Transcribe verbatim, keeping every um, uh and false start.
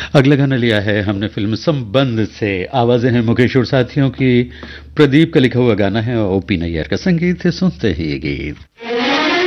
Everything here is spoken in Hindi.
अगला गाना लिया है हमने फिल्म संबंध से। आवाजें हैं मुकेश और साथियों की। प्रदीप का लिखा हुआ गाना है, ओपी नैयर का संगीत है। सुनते ही ये गीत।